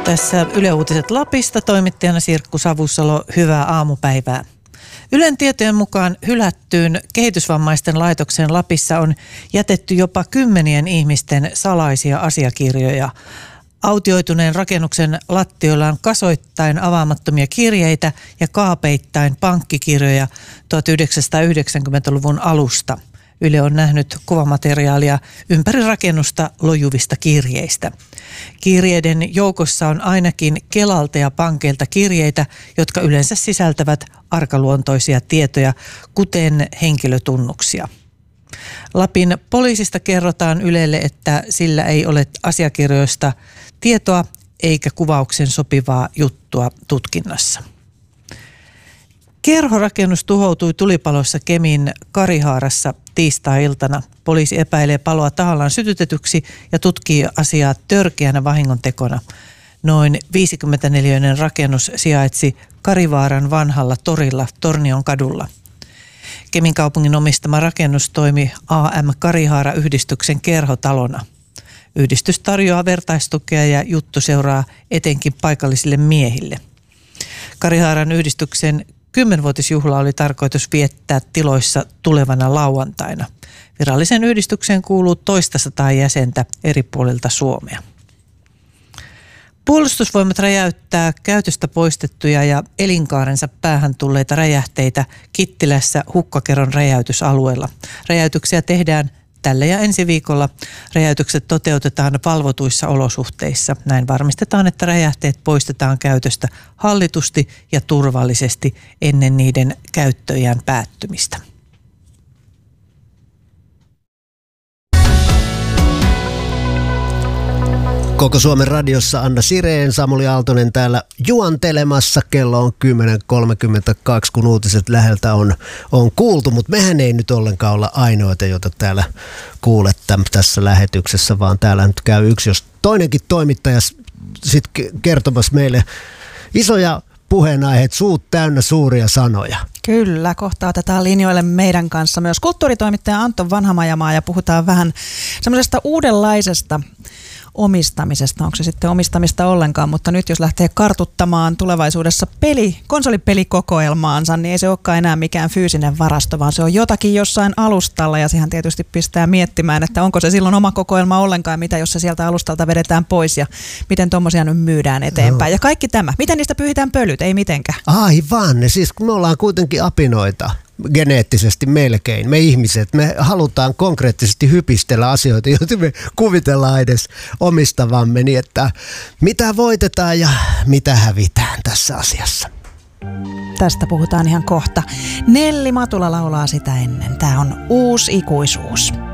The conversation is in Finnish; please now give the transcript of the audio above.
Tässä Yle Uutiset Lapista, toimittajana Sirkku Savusalo, hyvää aamupäivää. Ylen tietojen mukaan hylättyyn kehitysvammaisten laitokseen Lapissa on jätetty jopa 10 ihmisten salaisia asiakirjoja. Autioituneen rakennuksen lattioilla on kasoittain avaamattomia kirjeitä ja kaapeittain pankkikirjoja 1990-luvun alusta. Yle on nähnyt kuvamateriaalia ympäri rakennusta lojuvista kirjeistä. Kirjeiden joukossa on ainakin Kelalta ja pankeilta kirjeitä, jotka yleensä sisältävät arkaluontoisia tietoja, kuten henkilötunnuksia. Lapin poliisista kerrotaan Ylelle, että sillä ei ole asiakirjoista tietoa eikä kuvauksen sopivaa juttua tutkinnassa. Kerhorakennus tuhoutui tulipalossa Kemin Karihaarassa tiistai-iltana. Poliisi epäilee paloa tahallaan sytytetyksi ja tutkii asiaa törkeänä vahingontekona. Noin 50-neliöinen rakennus sijaitsi Karivaaran vanhalla torilla Tornion kadulla. Kemin kaupungin omistama rakennus toimi AM Karihaara-yhdistyksen kerhotalona. Yhdistys tarjoaa vertaistukea ja juttu seuraa etenkin paikallisille miehille. Karihaaran yhdistyksen 10-vuotisjuhla oli tarkoitus viettää tiloissa tulevana lauantaina. Virallisen yhdistykseen kuuluu 200 jäsentä eri puolilta Suomea. Puolustusvoimat räjäyttää käytöstä poistettuja ja elinkaarensa päähän tulleita räjähteitä Kittilässä Hukkakeron räjäytysalueella. Räjäytyksiä tehdään tällä ja ensi viikolla. Räjäytykset toteutetaan valvotuissa olosuhteissa. Näin varmistetaan, että räjähteet poistetaan käytöstä hallitusti ja turvallisesti ennen niiden käyttöiän päättymistä. Koko Suomen radiossa Anna Sireen, Samuli Aaltonen täällä juontelemassa. Kello on 10.32, kun uutiset läheltä on kuultu, mutta mehän ei nyt ollenkaan olla ainoita, joita täällä kuulette tässä lähetyksessä, vaan täällä nyt käy yksi, jos toinenkin toimittaja sitten kertomassa meille isoja puheenaiheet, suut täynnä suuria sanoja. Kyllä, kohta otetaan linjoille meidän kanssa myös kulttuuritoimittaja Anton Vanhamajamaa ja puhutaan vähän semmoisesta uudenlaisesta omistamisesta. Onko se sitten omistamista ollenkaan, mutta nyt jos lähtee kartuttamaan tulevaisuudessa konsolipelikokoelmaansa, niin ei se olekaan enää mikään fyysinen varasto, vaan se on jotakin jossain alustalla ja sehän tietysti pistää miettimään, että onko se silloin oma kokoelma ollenkaan, mitä jos se sieltä alustalta vedetään pois ja miten tommosia nyt myydään eteenpäin. Ja kaikki tämä, miten niistä pyyhitään pölyt, ei mitenkään. Aivan, siis me ollaan kuitenkin apinoita. Geneettisesti melkein. Me ihmiset, me halutaan konkreettisesti hypistellä asioita, joita me kuvitellaan edes omistavamme, niin että mitä voitetaan ja mitä hävitään tässä asiassa. Tästä puhutaan ihan kohta. Nelli Matula laulaa sitä ennen. Tämä on Uusi ikuisuus.